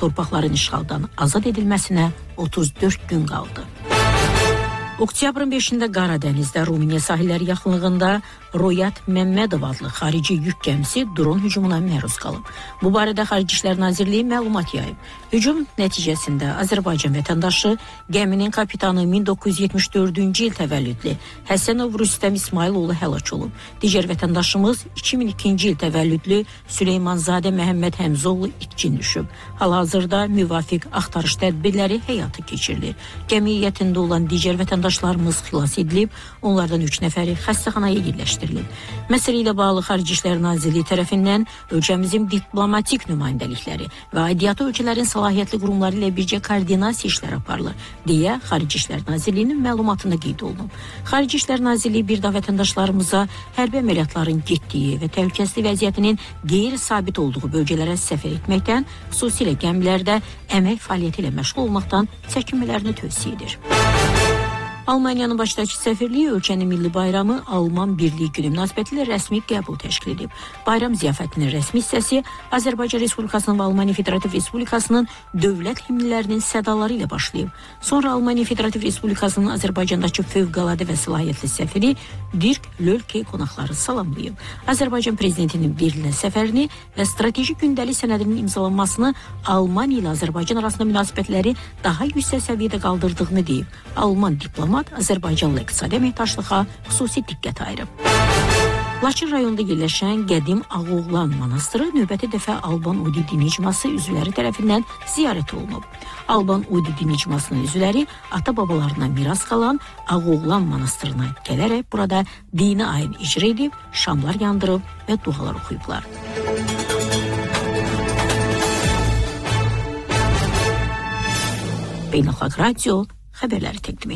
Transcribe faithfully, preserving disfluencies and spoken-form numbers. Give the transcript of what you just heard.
torpaqların işğaldan azad edilməsinə otuz dörd gün qaldı. Oktyabrın beşində Qaradənizdə Rumıniya sahilləri yaxınlığında Royat Məmmədov adlı xarici yük gəmisi dron hücumuna məruz qalıb. Bu barədə Xarici İşlər Nazirliyi məlumat yayıb. Hücum nəticəsində Azərbaycan vətəndaşı gəminin kapitanı min doqquz yüz yetmiş dördüncü il təvəllüdlü Həsənov Rüstəm İsmayıloğlu həlak olub. Digər vətəndaşımız iki min ikinci il təvəllüdlü Süleymanzadə Məhəmməd Həmzoğlu itkin düşüb. Hal-hazırda müvafiq axtarış tədbirləri həyata keçirilir. Gəmi heyətində olan digər vətəndaşlarımız xilas edilib, onlardan üç nəfəri xəstəxanaya yerləşdirilib. Məsələ ilə bağlı Xarici İşlər Nazirliyi tərəfindən ölkəmizin diplomatik nümayəndəlikləri və aidiyyatı ölkələrin səlahiyyətli qurumları ilə birgə koordinasiya işləri aparılır, deyə Xarici İşlər Nazirliyinin məlumatında qeyd olunub. Xarici İşlər Nazirliyi bir də vətəndaşlarımıza hərbi əməliyyatların getdiyi və təhlükəsizlik vəziyyətinin qeyri-sabit olduğu bölgələrə səfər etməkdən, xüsusilə gəmilərdə əmək fəaliyyəti ilə məşğul olmaqdan çəkinmələrini tövsiyə edir. Almaniyanın başdakı səfirliyi ölkənin milli bayramı Alman Birliyi Günü münasibətilə rəsmi qəbul təşkil edib. Bayram ziyafətinin rəsmi hissəsi Azərbaycan Respublikasının və Almaniya Federativ Respublikasının dövlət himnlərinin sədaları ilə başlayıb. Sonra Almaniya Federativ Respublikasının Azərbaycandakı fövqəladə və səlahiyyətli səfiri Dirk Lölke qonaqları salamlayıb. Azərbaycan prezidentinin Berlinə səfərini və strateji gündəlik sənədinin imzalanmasını Almaniya ilə Azərbaycan arasında münasibətləri daha yüksək səviyyədə qaldırdığını deyib. Alman diplomat Azərbaycanla iqtisadi əməkdaşlığa xüsusi diqqət ayırıb. Laçın rayonunda yerləşən qədim Ağoğlan monastırı növbəti dəfə Alban Udi dini icması üzvləri tərəfindən ziyarət olunub. Alban Udi dini icmasının üzvləri ata-babalarına miras qalan Ağoğlan monastırına gələrək burada dini ayin icra edib, şamlar yandırıb və dualar oxuyublar. Beynəlxalq Radio xəbərləri təqdim edir.